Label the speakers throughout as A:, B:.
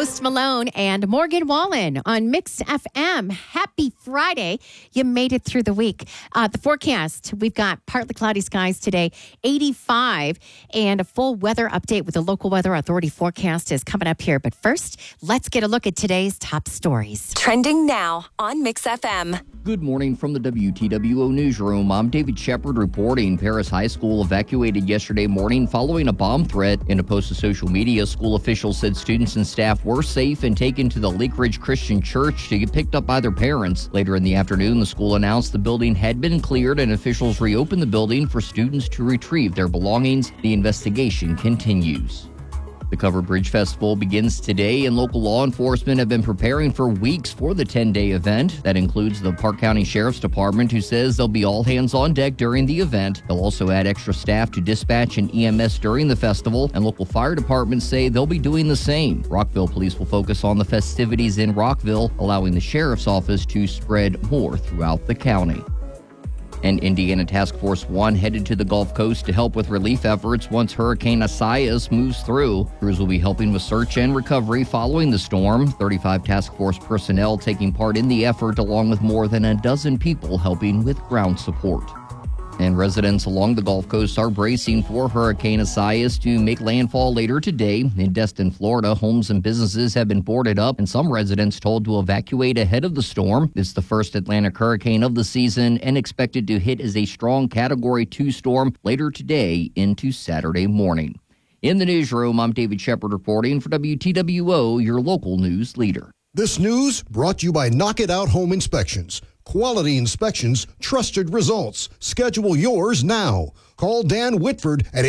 A: Post Malone and Morgan Wallen on Mix FM. Happy Friday. You made it through the week. The forecast, we've got partly cloudy skies today, 85, and a full weather update with the local weather authority forecast is coming up here. But first, let's get a look at today's top stories.
B: Trending now on Mix FM.
C: Good morning from the WTWO newsroom. I'm David Shepard reporting. Paris High School evacuated yesterday morning following a bomb threat. In a post to social media, school officials said students and staff were safe and taken to the Lake Ridge Christian Church to get picked up by their parents. Later in the afternoon, the school announced the building had been cleared and officials reopened the building for students to retrieve their belongings. The investigation continues. The Covered Bridge Festival begins today, and local law enforcement have been preparing for weeks for the 10-day event. That includes the Park County Sheriff's Department, who says they'll be all hands on deck during the event. They'll also add extra staff to dispatch and EMS during the festival, and local fire departments say they'll be doing the same. Rockville Police will focus on the festivities in Rockville, allowing the Sheriff's Office to spread more throughout the county. And Indiana Task Force 1 headed to the Gulf Coast to help with relief efforts once Hurricane Isaias moves through. Crews will be helping with search and recovery following the storm. 35 task force personnel taking part in the effort, along with more than a dozen people helping with ground support. And residents along the Gulf Coast are bracing for Hurricane Isaias to make landfall later today. In Destin, Florida, homes and businesses have been boarded up and some residents told to evacuate ahead of the storm. It's the first Atlantic hurricane of the season and expected to hit as a strong Category 2 storm later today into Saturday morning. In the newsroom, I'm David Shepard reporting for WTWO, your local news leader.
D: This news brought to you by Knock It Out Home Inspections. Quality inspections, trusted results. Schedule yours now. Call Dan Whitford at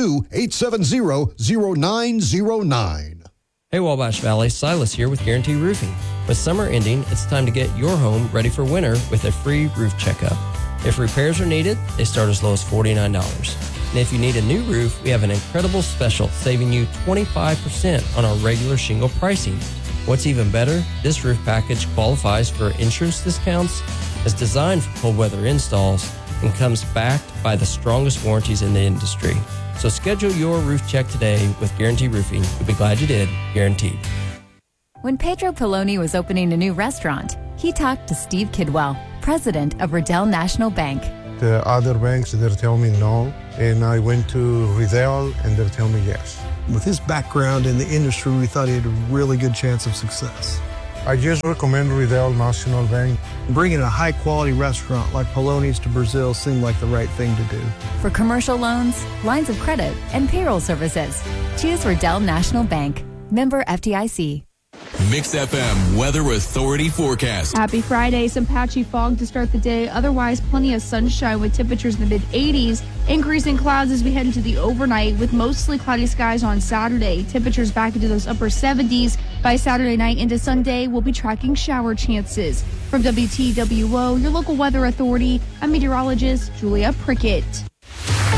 D: 812-870-0909.
E: Hey Wabash Valley, Silas here with Guarantee Roofing. With summer ending, it's time to get your home ready for winter with a free roof checkup. If repairs are needed, they start as low as $49. And if you need a new roof, we have an incredible special saving you 25% on our regular shingle pricing. What's even better, this roof package qualifies for insurance discounts, is designed for cold weather installs, and comes backed by the strongest warranties in the industry. So schedule your roof check today with Guarantee Roofing. You'll be glad you did. Guaranteed.
F: When Pedro Poloni was opening a new restaurant, he talked to Steve Kidwell, president of Riddell National Bank.
G: The other banks, they're telling me no, and I went to Riddell, and they're telling me yes.
H: With his background in the industry, we thought he had a really good chance of success.
G: I just recommend Riddell National Bank.
H: Bringing a high-quality restaurant like Poloni's to Brazil seemed like the right thing to do.
F: For commercial loans, lines of credit, and payroll services, choose Riddell National Bank. Member FDIC.
I: Mix FM Weather Authority forecast.
J: Happy Friday. Some patchy fog to start the day. Otherwise, plenty of sunshine with temperatures in the mid-80s. Increasing clouds as we head into the overnight with mostly cloudy skies on Saturday. Temperatures back into those upper 70s. By Saturday night into Sunday, we'll be tracking shower chances. From WTWO, your local weather authority, I'm meteorologist Julia Prickett.